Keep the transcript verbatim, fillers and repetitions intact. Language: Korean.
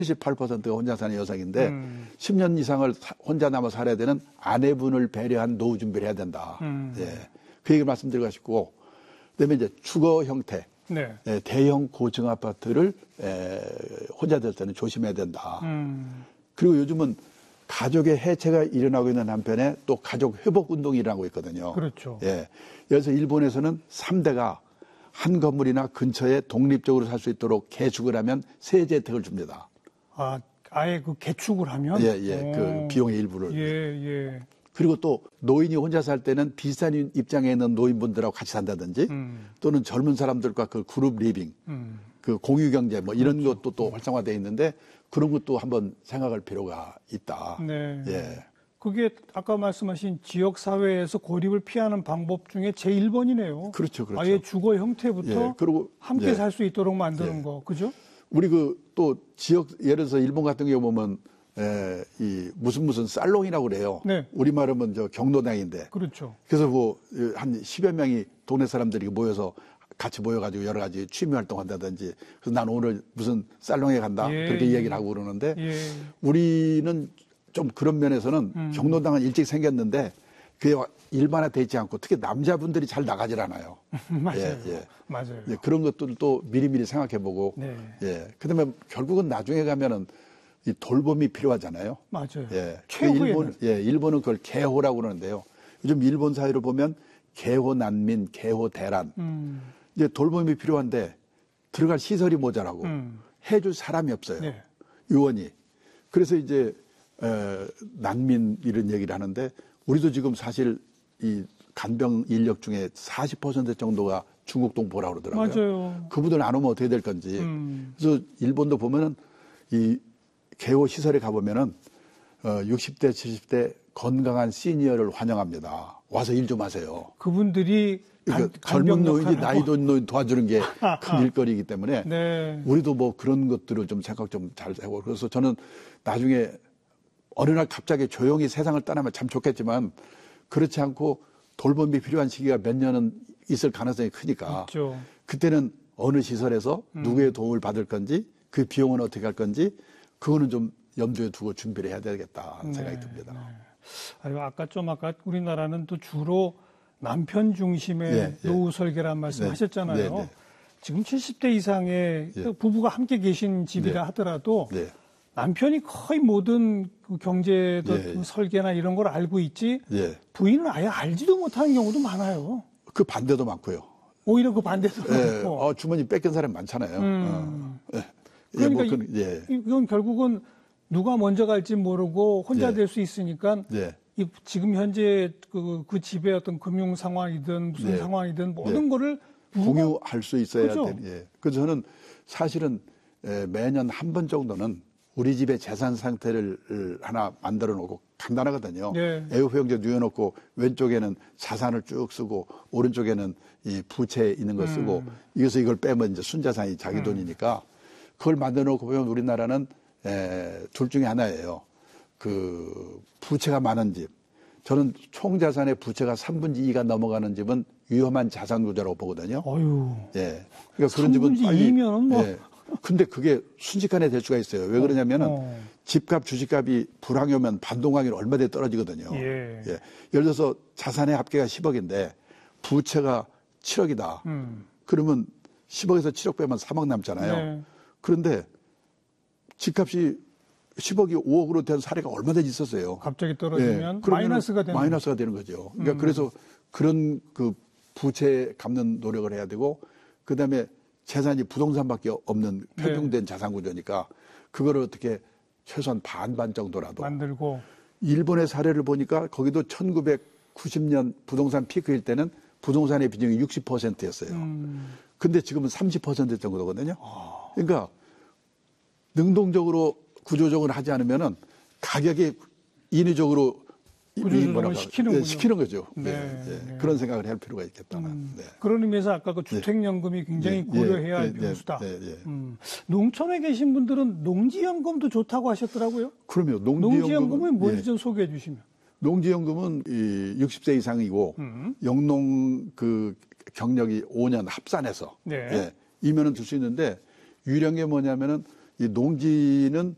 칠십팔 퍼센트가 혼자 사는 여성인데 음. 십 년 이상을 사, 혼자 남아 살아야 되는 아내분을 배려한 노후 준비를 해야 된다. 음. 예. 그 얘기를 말씀드리고 싶고, 그다음에 이제 주거 형태, 네. 예, 대형 고층 아파트를 에, 혼자 될 때는 조심해야 된다. 음. 그리고 요즘은 가족의 해체가 일어나고 있는 한편에 또 가족 회복 운동이 일어나고 있거든요. 그렇죠. 예. 그래서 일본에서는 삼 대가 한 건물이나 근처에 독립적으로 살 수 있도록 개축을 하면 세제 혜택을 줍니다. 아, 아예 그 개축을 하면? 예, 예. 그 비용의 일부를. 예, 예. 그리고 또 노인이 혼자 살 때는 비슷한 입장에 있는 노인분들하고 같이 산다든지 음. 또는 젊은 사람들과 그 그룹 리빙, 음. 그 공유 경제 뭐 이런 그렇죠. 것도 또 활성화되어 있는데 그런 것도 한번 생각할 필요가 있다. 네. 예. 그게 아까 말씀하신 지역 사회에서 고립을 피하는 방법 중에 제일 번이네요. 그렇죠, 그렇죠. 아예 주거 형태부터 예, 그리고 함께 예. 살 수 있도록 만드는 예. 거, 그죠? 우리 그 또 지역 예를 들어서 일본 같은 경우 보면 에, 이 무슨 무슨 살롱이라고 그래요. 네. 우리 말하면 저 경로당인데. 그렇죠. 그래서 뭐 한 십여 명이 동네 사람들이 모여서 같이 모여가지고 여러 가지 취미 활동한다든지. 그래서 난 오늘 무슨 살롱에 간다. 예, 그렇게 예. 이야기를 하고 그러는데 예. 우리는 좀 그런 면에서는 음. 경로당은 일찍 생겼는데 그게 일반화되어 있지 않고 특히 남자분들이 잘 나가질 않아요. 맞아요. 예, 예. 맞아요. 예, 그런 것들도 미리미리 생각해보고. 네. 예. 그다음에 결국은 나중에 가면은 이 돌봄이 필요하잖아요. 맞아요. 예. 그 최후에는. 일본, 예, 일본은 그걸 개호라고 그러는데요. 요즘 일본 사회를 보면 개호 난민, 개호 대란. 음. 이제 돌봄이 필요한데 들어갈 시설이 모자라고 음. 해줄 사람이 없어요. 네. 요원이. 그래서 이제 에, 난민 이런 얘기를 하는데 우리도 지금 사실 이 간병 인력 중에 사십 퍼센트 정도가 중국 동포라고 그러더라고요. 맞아요. 그분들 안 오면 어떻게 될 건지. 음. 그래서 일본도 보면은 이 개호 시설에 가보면은 어, 육십 대, 칠십 대 건강한 시니어를 환영합니다. 와서 일 좀 하세요. 그분들이 그러니까 간, 젊은 노인이 간병 나이 든 노인 도와주는 게 큰 일거리이기 때문에 네. 우리도 뭐 그런 것들을 좀 생각 좀 잘 하고 그래서 저는 나중에 어느 날 갑자기 조용히 세상을 떠나면 참 좋겠지만 그렇지 않고 돌봄이 필요한 시기가 몇 년은 있을 가능성이 크니까 있죠. 그때는 어느 시설에서 음. 누구의 도움을 받을 건지 그 비용은 어떻게 할 건지 그거는 좀 염두에 두고 준비를 해야 되겠다 하는 네, 생각이 듭니다. 네. 아유, 아까 좀 아까 우리나라는 또 주로 남편 중심의 예, 예. 노후 설계란 말씀 네, 하셨잖아요. 네, 네. 지금 칠십 대 이상의 예. 그 부부가 함께 계신 집이라 네. 하더라도 네. 남편이 거의 모든 그 경제 예, 그 설계나 이런 걸 알고 있지 예. 부인은 아예 알지도 못하는 경우도 많아요. 그 반대도 많고요. 오히려 그 반대도 예. 많고. 어, 주머니 뺏긴 사람이 많잖아요. 음. 어. 예. 그러니까 예, 뭐 그, 예. 이, 이건 결국은 누가 먼저 갈지 모르고 혼자 예. 될 수 있으니까 예. 이 지금 현재 그, 그 집의 어떤 금융 상황이든 무슨 네. 상황이든 모든 네. 거를 부부가- 공유할 수 있어야 그죠? 되는. 예. 그래서 저는 사실은 에, 매년 한 번 정도는 우리 집의 재산 상태를 하나 만들어 놓고 간단하거든요. 네. 에어포용지 누워놓고 왼쪽에는 자산을 쭉 쓰고 오른쪽에는 이 부채 있는 거 쓰고 음. 이것서 이걸 빼면 이제 순자산이 자기 음. 돈이니까 그걸 만들어 놓고 보면 우리나라는 에, 둘 중에 하나예요. 그 부채가 많은 집. 저는 총 자산의 부채가 삼분의 이가 넘어가는 집은 위험한 자산 구조라고 보거든요. 어유. 예. 그러니까 그런 집은 삼분의 빨리. 이면은 뭐. 예. 근데 그게 순식간에 될 수가 있어요. 왜 그러냐면은 어. 집값, 주식값이 불황이 오면 반동강이 얼마나 떨어지거든요. 예. 예. 예를 들어서 자산의 합계가 십억인데 부채가 칠억이다. 음. 그러면 십억에서 칠억 빼면 삼억 남잖아요. 네. 그런데 집값이 십억이 오억으로 된 사례가 얼마든지 있었어요. 갑자기 떨어지면 그러면은 마이너스가 되는 마이너스가 되는 거죠. 그러니까 음. 그래서 그런 그 부채 갚는 노력을 해야 되고 그다음에 재산이 부동산밖에 없는 편중된 네. 자산 구조니까 그거를 어떻게 최소한 반반 정도라도 만들고 일본의 사례를 보니까 거기도 천구백구십 년 부동산 피크일 때는 부동산의 비중이 육십 퍼센트였어요. 음. 근데 지금은 삼십 퍼센트 정도거든요. 그러니까 능동적으로 구조조정을 하지 않으면은 가격이 인위적으로 구조조정을 뭐랄까, 시키는군요. 예, 시키는 거죠. 네, 예, 예. 네. 그런 생각을 할 필요가 있겠다는. 음. 네. 그런 의미에서 아까 그 주택연금이 굉장히 예, 고려해야 할 예, 변수다. 예, 예, 예. 음. 농촌에 계신 분들은 농지연금도 좋다고 하셨더라고요. 그러면 농지연금은, 농지연금은 뭔지 예, 좀 소개해 주시면. 농지연금은 이 육십 세 이상이고 음. 영농 그 경력이 오 년 합산해서 네. 예, 이면은 들 수 있는데 유리한 게 뭐냐면은 이 농지는